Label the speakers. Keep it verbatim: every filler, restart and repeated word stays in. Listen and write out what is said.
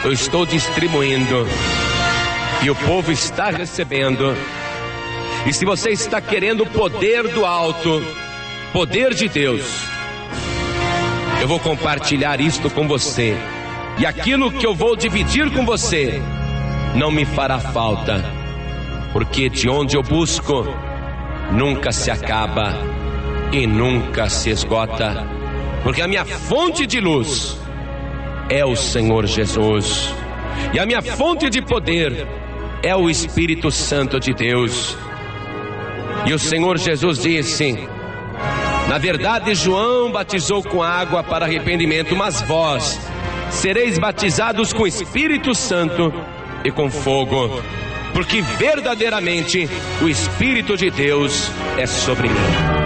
Speaker 1: eu estou distribuindo e o povo está recebendo. E se você está querendo o poder do alto, poder de Deus, eu vou compartilhar isto com você. E aquilo que eu vou dividir com você não me fará falta, porque de onde eu busco nunca se acaba e nunca se esgota, porque a minha fonte de luz é o Senhor Jesus, e a minha fonte de poder é o Espírito Santo de Deus. E o Senhor Jesus disse: na verdade, João batizou com água para arrependimento, mas vós sereis batizados com Espírito Santo e com fogo, porque verdadeiramente o Espírito de Deus é sobre mim.